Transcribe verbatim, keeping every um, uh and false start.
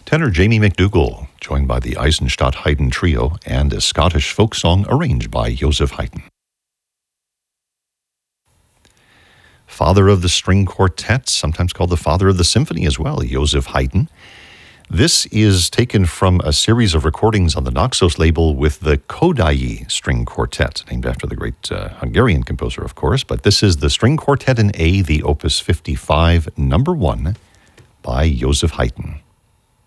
Tenor Jamie McDougall, joined by the Eisenstadt Haydn Trio, and a Scottish folk song arranged by Joseph Haydn. Father of the String Quartet, sometimes called the father of the symphony as well, Joseph Haydn. This is taken from a series of recordings on the Naxos label with the Kodály String Quartet, named after the great uh, Hungarian composer, of course. But this is the String Quartet in A, the Opus fifty-five, number one, by Joseph Haydn.